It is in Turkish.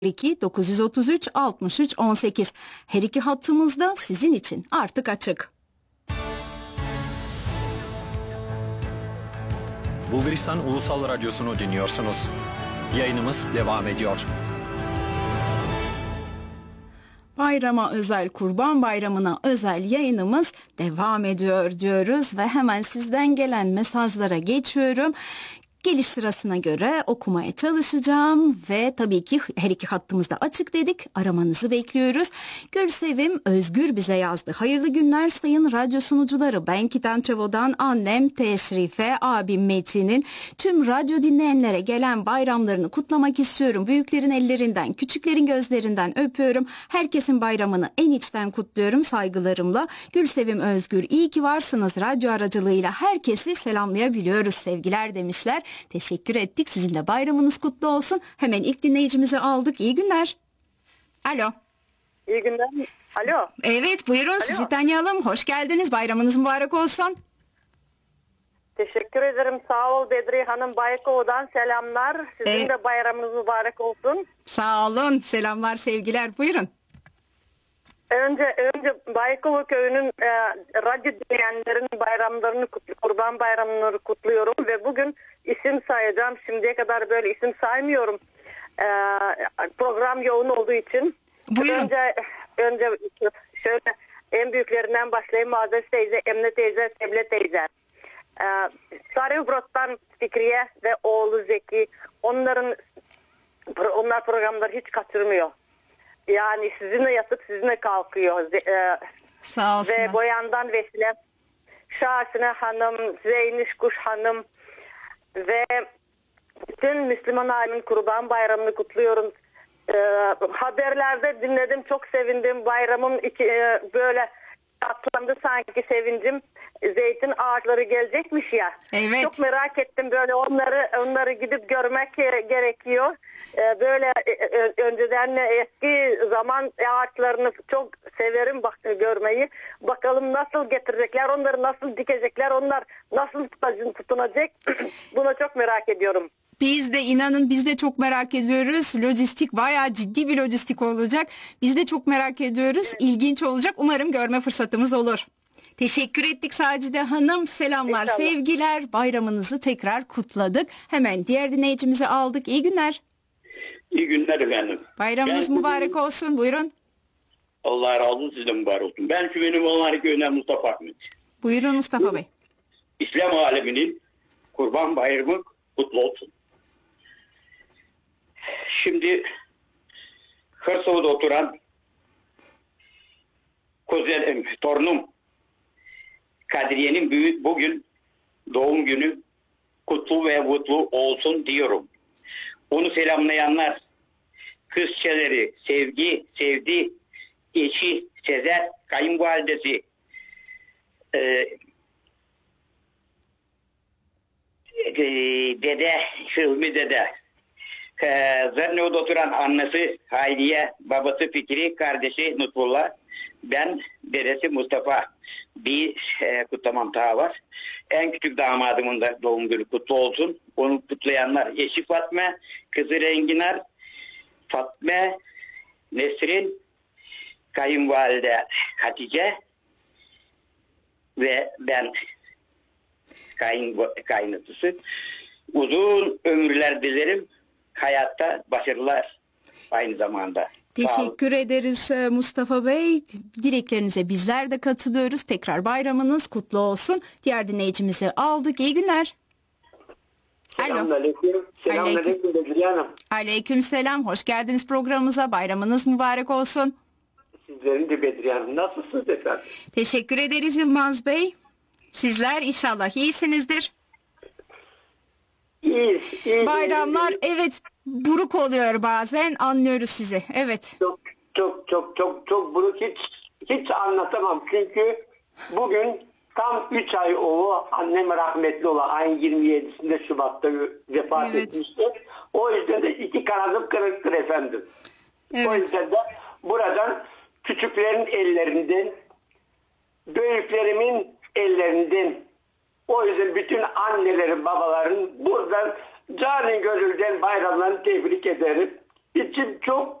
02 933 63 18. Her iki hattımızda sizin için artık açık. Bulgaristan Ulusal Radyosu'nu dinliyorsunuz. Yayınımız devam ediyor. Bayrama özel, Kurban Bayramı'na özel yayınımız devam ediyor diyoruz ve hemen sizden gelen mesajlara geçiyorum. Geliş sırasına göre okumaya çalışacağım ve tabii ki her iki hattımızda açık dedik. Aramanızı bekliyoruz. Gürsevim Özgür bize yazdı. Hayırlı günler sayın radyo sunucuları. Ben Kitançevo'dan annem Tesrife, abim Metin'in tüm radyo dinleyenlere gelen bayramlarını kutlamak istiyorum. Büyüklerin ellerinden, küçüklerin gözlerinden öpüyorum. Herkesin bayramını en içten kutluyorum saygılarımla. Gürsevim Özgür, iyi ki varsınız. Radyo aracılığıyla herkesi selamlayabiliyoruz. Sevgiler demişler. Teşekkür ettik. Sizin de bayramınız kutlu olsun. Hemen ilk dinleyicimizi aldık. İyi günler. Alo. İyi günler. Alo. Evet, buyurun. Alo. Sizi tanıyalım. Hoş geldiniz. Bayramınız mübarek olsun. Teşekkür ederim. Sağ ol Bedriye Hanım. Baykova'dan selamlar. Sizin de bayramınız mübarek olsun. Sağ olun. Selamlar, sevgiler. Buyurun. Önce Baykova köyünün radyo dinleyenlerin bayramlarını Kurban Bayramlarını kutluyorum ve bugün isim sayacağım. Şimdiye kadar böyle isim saymıyorum. Program yoğun olduğu için. Buyurun. Önce şöyle en büyüklerinden başlayayım. Muazzez teyze, Emine teyze, Sevle teyze. Sarıbrot'tan Fikriye ve oğlu Zeki. Onlar programları hiç kaçırmıyor. Yani sizinle yatıp sizinle kalkıyor. Sağ olsun. Ve Boyan'dan Vesile, Şahsine Hanım, Zeyniş Kuş Hanım ve bütün Müslüman alemin Kurban Bayramı'nı kutluyorum. Haberlerde dinledim, çok sevindim. Bayramım böyle atlandı sanki sevincim. Zeytin ağaçları gelecekmiş ya. Evet. Çok merak ettim, böyle onları gidip görmek gerekiyor. Böyle önceden eski zaman ağaçlarını çok severim görmeyi. Bakalım nasıl getirecekler, onları nasıl dikecekler, onlar nasıl tutunacak. Buna çok merak ediyorum. Biz de inanın biz de çok merak ediyoruz. Lojistik bayağı ciddi bir lojistik olacak. Biz de çok merak ediyoruz. Evet. İlginç olacak. Umarım görme fırsatımız olur. Teşekkür ettik Sacide Hanım. Selamlar, İnşallah. Sevgiler. Bayramınızı tekrar kutladık. Hemen diğer dinleyicimizi aldık. İyi günler. İyi günler efendim. Bayramınız mübarek olsun. Buyurun. Allah razı olsun, sizden mübarek olsun. Ben şu benim Onları Köyü'nden Mustafa Ahmet. Buyurun Mustafa Bey. İslam aleminin Kurban Bayramı kutlu olsun. Şimdi Kırsova'da oturan kuzenim, torunum Kadriye'nin bugün doğum günü kutlu ve mutlu olsun diyorum. Onu selamlayanlar, kızçeleri, sevdi, eşi, Sezer, kayınvalidesi, dede, Şılmi dede, Zerno'da oturan annesi Hayriye, babası Fikri, kardeşi Nutfullah, ben dedesi Mustafa. Bir kutlamam daha var. En küçük damadımın da doğum günü kutlu olsun. Onu kutlayanlar eşi Fatma, kızı Renginar, Fatma, Nesrin, kayınvalide Hatice ve ben kaynatısı. Uzun ömürler dilerim. Hayatta başarılar aynı zamanda. Teşekkür ederiz Mustafa Bey. Dileklerinize bizler de katılıyoruz. Tekrar bayramınız kutlu olsun. Diğer dinleyicimizi aldık. İyi günler. Selamünaleyküm. Selamünaleyküm Bedriye Hanım. Aleyküm selam. Hoş geldiniz programımıza. Bayramınız mübarek olsun. Sizlerin de Bedriye Hanım. Nasılsınız efendim? Teşekkür ederiz Yılmaz Bey. Sizler inşallah iyisinizdir. İyiyiz. Bayramlar evet buruk oluyor bazen, anlıyoruz sizi. Evet. Çok buruk, hiç anlatamam. Çünkü bugün tam 3 ay oldu. Annem rahmetli olan ayın 27'sinde Şubat'ta vefat etmişti. O yüzden de 2 kanadım kırıktır efendim. Evet. O yüzden de buradan küçüklerin ellerinden, büyüklerimin ellerinden, o yüzden bütün annelerin, babaların buradan canı gönülden bayramlarını tebrik ederim. İçim çok